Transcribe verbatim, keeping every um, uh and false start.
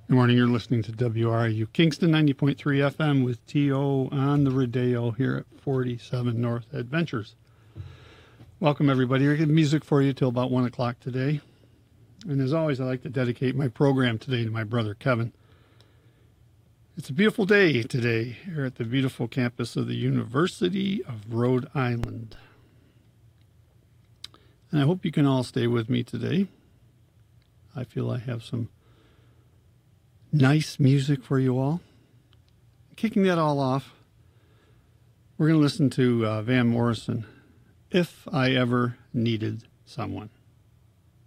Good morning. You're listening to W R U Kingston ninety point three F M with T O on the Rodeo here at forty-seven North Adventures. Welcome, everybody. We're getting music for you till about one o'clock today. And as always, I like to dedicate my program today to my brother, Kevin. It's a beautiful day today here at the beautiful campus of the University of Rhode Island. And I hope you can all stay with me today. I feel I have some nice music for you all. Kicking that all off, we're going to listen to uh, Van Morrison, If I Ever Needed Someone.